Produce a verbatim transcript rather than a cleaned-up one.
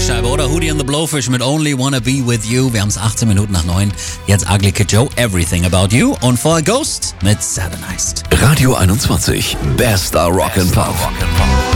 Scheibe, oder? Hootie and the Blowfish mit Only Wanna Be With You. Wir haben es achtzehn Minuten nach neun. Jetzt Ugly Kid Joe, Everything About You. Und vorher Ghost mit Satanized. Radio einundzwanzig, bester Rock'n'Pop.